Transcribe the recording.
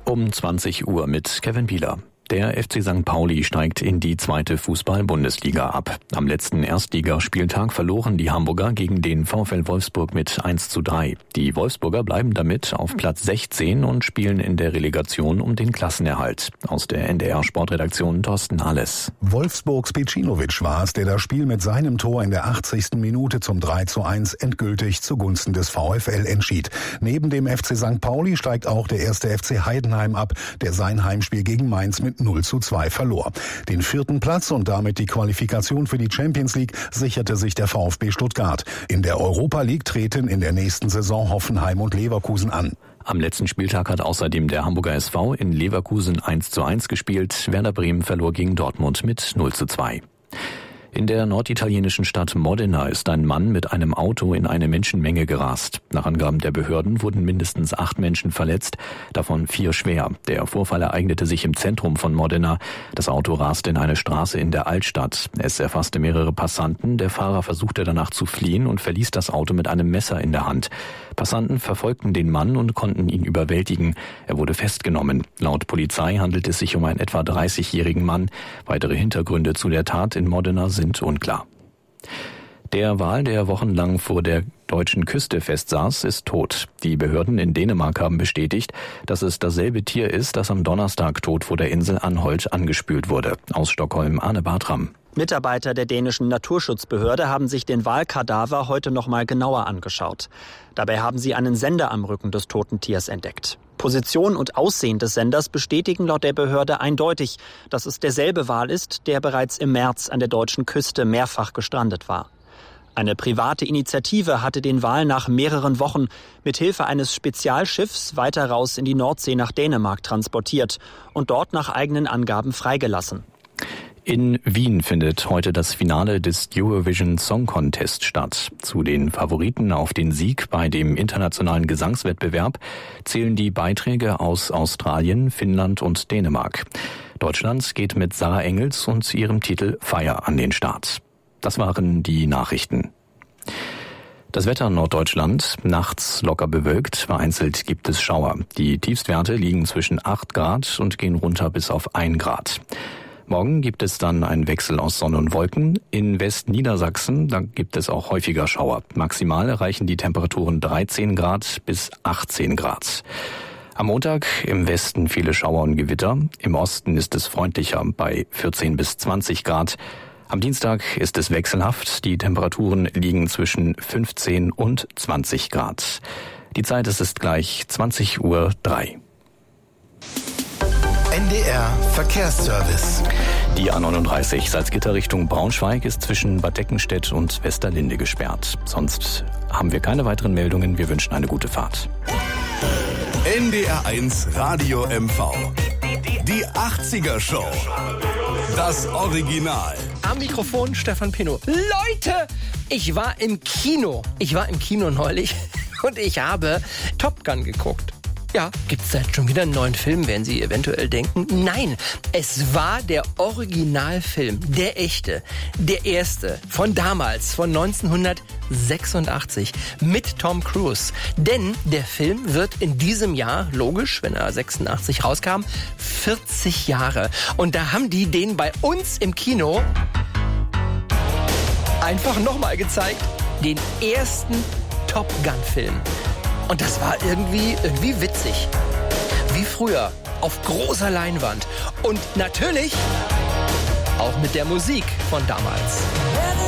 Um 20 Uhr mit Kevin Bieler. Der FC St. Pauli steigt in die 2. Fußball-Bundesliga ab. Am letzten Erstligaspieltag verloren die Hamburger gegen den VfL Wolfsburg mit 1:3. Die Wolfsburger bleiben damit auf Platz 16 und spielen in der Relegation um den Klassenerhalt. Aus der NDR-Sportredaktion Thorsten Alles. Wolfsburgs Pecinovic war es, der das Spiel mit seinem Tor in der 80. Minute zum 3:1 endgültig zugunsten des VfL entschied. Neben dem FC St. Pauli steigt auch der 1. FC Heidenheim ab, der sein Heimspiel gegen Mainz mit 0:2 verlor. Den 4. Platz und damit die Qualifikation für die Champions League sicherte sich der VfB Stuttgart. In der Europa League treten in der nächsten Saison Hoffenheim und Leverkusen an. Am letzten Spieltag hat außerdem der Hamburger SV in Leverkusen 1:1 gespielt. Werder Bremen verlor gegen Dortmund mit 0:2. In der norditalienischen Stadt Modena ist ein Mann mit einem Auto in eine Menschenmenge gerast. Nach Angaben der Behörden wurden mindestens 8 Menschen verletzt, davon 4 schwer. Der Vorfall ereignete sich im Zentrum von Modena. Das Auto raste in eine Straße in der Altstadt. Es erfasste mehrere Passanten. Der Fahrer versuchte danach zu fliehen und verließ das Auto mit einem Messer in der Hand. Passanten verfolgten den Mann und konnten ihn überwältigen. Er wurde festgenommen. Laut Polizei handelt es sich um einen etwa 30-jährigen Mann. Weitere Hintergründe zu der Tat in Modena sind unklar. Der Wal, der wochenlang vor der deutschen Küste festsaß, ist tot. Die Behörden in Dänemark haben bestätigt, dass es dasselbe Tier ist, das am Donnerstag tot vor der Insel Anholt angespült wurde. Aus Stockholm, Arne Bartram. Mitarbeiter der dänischen Naturschutzbehörde haben sich den Walkadaver heute noch mal genauer angeschaut. Dabei haben sie einen Sender am Rücken des toten Tiers entdeckt. Position und Aussehen des Senders bestätigen laut der Behörde eindeutig, dass es derselbe Wal ist, der bereits im März an der deutschen Küste mehrfach gestrandet war. Eine private Initiative hatte den Wal nach mehreren Wochen mit Hilfe eines Spezialschiffs weiter raus in die Nordsee nach Dänemark transportiert und dort nach eigenen Angaben freigelassen. In Wien findet heute das Finale des Eurovision Song Contest statt. Zu den Favoriten auf den Sieg bei dem internationalen Gesangswettbewerb zählen die Beiträge aus Australien, Finnland und Dänemark. Deutschland geht mit Sarah Engels und ihrem Titel Fire an den Start. Das waren die Nachrichten. Das Wetter in Norddeutschland, nachts locker bewölkt, vereinzelt gibt es Schauer. Die Tiefstwerte liegen zwischen 8 Grad und gehen runter bis auf 1 Grad. Morgen gibt es dann einen Wechsel aus Sonne und Wolken. In Westniedersachsen, da gibt es auch häufiger Schauer. Maximal erreichen die Temperaturen 13 Grad bis 18 Grad. Am Montag im Westen viele Schauer und Gewitter. Im Osten ist es freundlicher bei 14 bis 20 Grad. Am Dienstag ist es wechselhaft. Die Temperaturen liegen zwischen 15 und 20 Grad. Die Zeit ist gleich 20:03 Uhr. NDR Verkehrsservice. Die A39 Salzgitter Richtung Braunschweig ist zwischen Bad Deckenstedt und Westerlinde gesperrt. Sonst haben wir keine weiteren Meldungen. Wir wünschen eine gute Fahrt. NDR 1 Radio MV. Die 80er Show. Das Original. Am Mikrofon Stefan Pino. Leute, ich war im Kino. Neulich und ich habe Top Gun geguckt. Ja, gibt's da jetzt schon wieder einen neuen Film, werden Sie eventuell denken? Nein, es war der Originalfilm, der echte, der erste, von damals, von 1986, mit Tom Cruise. Denn der Film wird in diesem Jahr, logisch, wenn er 86 rauskam, 40 Jahre. Und da haben die den bei uns im Kino einfach nochmal gezeigt, den ersten Top Gun-Film. Und das war irgendwie witzig. Wie früher, auf großer Leinwand. Und natürlich auch mit der Musik von damals.